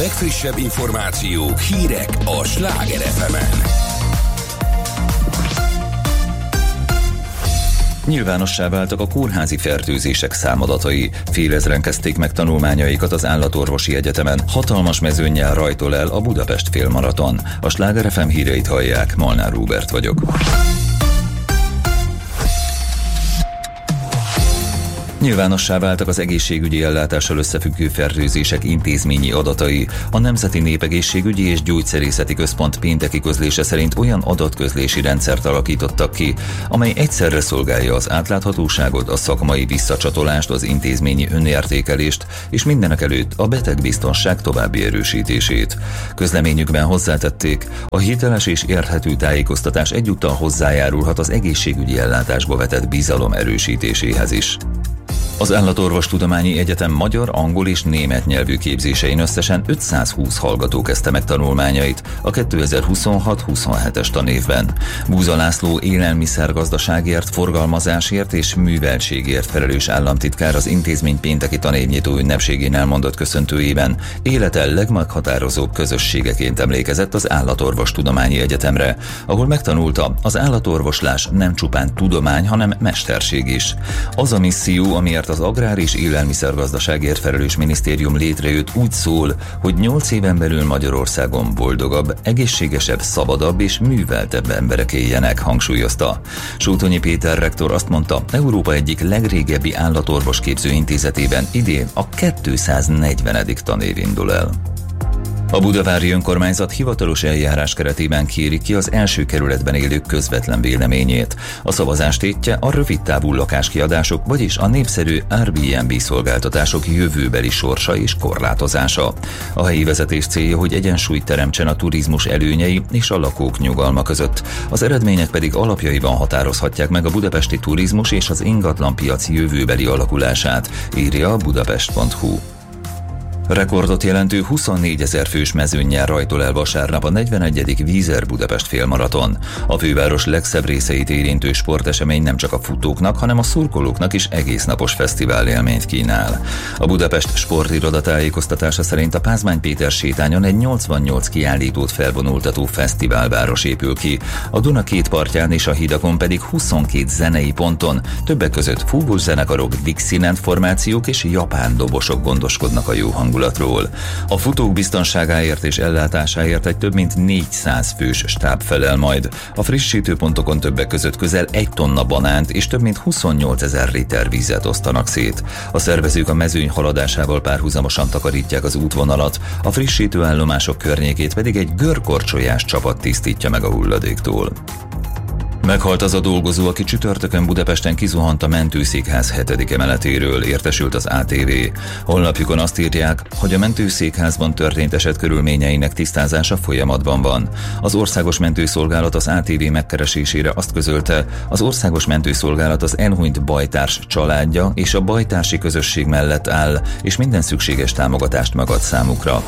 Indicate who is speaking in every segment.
Speaker 1: legfrissebb információk, hírek a Sláger FM-en.
Speaker 2: Nyilvánossá váltak a kórházi fertőzések számadatai. Félezren kezdték meg tanulmányaikat az Állatorvosi Egyetemen. Hatalmas mezőnnyel rajtol el a Budapest félmaraton. A Sláger FM híreit hallják, Molnár Róbert vagyok. Nyilvánossá váltak az egészségügyi ellátással összefüggő fertőzések intézményi adatai. A Nemzeti Népegészségügyi és Gyógyszerészeti Központ pénteki közlése szerint olyan adatközlési rendszert alakítottak ki, amely egyszerre szolgálja az átláthatóságot, a szakmai visszacsatolást, az intézményi önértékelést és mindenekelőtt a betegbiztonság további erősítését. Közleményükben hozzátették, a hiteles és érthető tájékoztatás egyúttal hozzájárulhat az egészségügyi ellátásba vetett bizalom erősítéséhez is. Az Állatorvostudományi Egyetem magyar, angol és német nyelvű képzésein összesen 520 hallgató kezdte meg tanulmányait a 2026-27-es tanévben. Búza László élelmiszergazdaságért, forgalmazásért és műveltségért felelős államtitkár az intézmény pénteki tanévnyitó ünnepségén elmondott köszöntőjében élete legmeghatározóbb közösségeként emlékezett az Állatorvostudományi Egyetemre, ahol megtanulta, az állatorvoslás nem csupán tudomány, hanem mesterség is. Az a misszió, amiért az Agrár- és Élelmiszergazdaságért felelős minisztérium létrejött, úgy szól, hogy 8 éven belül Magyarországon boldogabb, egészségesebb, szabadabb és műveltebb emberek éljenek, hangsúlyozta. Sótonyi Péter rektor azt mondta, Európa egyik legrégebbi állatorvosképző intézetében idén a 240. tanév indul el. A budavári önkormányzat hivatalos eljárás keretében kéri ki az első kerületben élők közvetlen véleményét. A szavazás tétje a rövidtávú lakáskiadások, vagyis a népszerű Airbnb szolgáltatások jövőbeli sorsa és korlátozása. A helyi vezetés célja, hogy egyensúlyt teremtsen a turizmus előnyei és a lakók nyugalma között. Az eredmények pedig alapjaiban határozhatják meg a budapesti turizmus és az ingatlanpiac jövőbeli alakulását, írja a budapest.hu. Rekordot jelentő 24 000 fős mezőnnyel rajtol el vasárnap a 41. Vízer Budapest félmaraton. A főváros legszebb részeit érintő sportesemény nem csak a futóknak, hanem a szurkolóknak is egésznapos fesztivál élményt kínál. A Budapest sportiroda tájékoztatása szerint a Pázmány Péter sétányon egy 88 kiállítót felvonultató fesztiválváros épül ki, a Duna két partján és a hídakon pedig 22 zenei ponton, többek között fúvós zenekarok, Dixieland formációk és japán dobosok gondoskodnak a jó hangulatról. A futók biztonságáért és ellátásáért egy több mint 400 fős stáb felel majd. A frissítőpontokon többek között közel 1 tonna banánt és több mint 28 000 liter vizet osztanak szét. A szervezők a mezőny haladásával párhuzamosan takarítják az útvonalat, a frissítőállomások környékét pedig egy görkorcsolyás csapat tisztítja meg a hulladéktól. Meghalt az a dolgozó, aki csütörtökön Budapesten kizuhant a mentőszékház 7. emeletéről, értesült az ATV. Honlapjukon azt írják, hogy a mentőszékházban történt eset körülményeinek tisztázása folyamatban van. Az Országos Mentőszolgálat az ATV megkeresésére azt közölte, az Országos Mentőszolgálat az elhunyt bajtárs családja és a bajtársi közösség mellett áll, és minden szükséges támogatást megad számukra.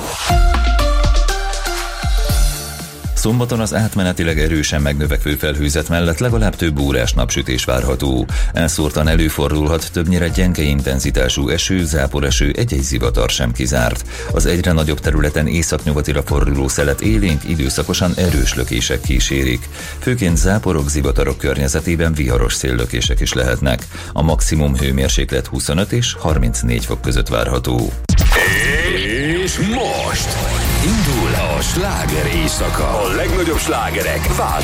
Speaker 2: Szombaton az átmenetileg erősen megnövekvő felhőzet mellett legalább több órás napsütés várható. Elszórtan előfordulhat többnyire gyenge intenzitású eső, záporeső, egy-egy zivatar sem kizárt. Az egyre nagyobb területen északnyugatira forduló szelet élénk, időszakosan erős lökések kísérik. Főként záporok, zivatarok környezetében viharos széllökések is lehetnek. A maximum hőmérséklet 25 és 34 fok között várható.
Speaker 1: És most indul a sláger éjszaka. A legnagyobb slágerek